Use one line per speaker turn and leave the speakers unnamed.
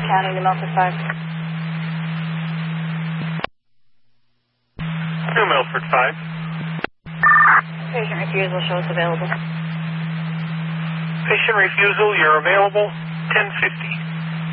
County, New Milford 5.
New Milford 5.
Patient refusal shows available.
Patient refusal, you're available, 1050.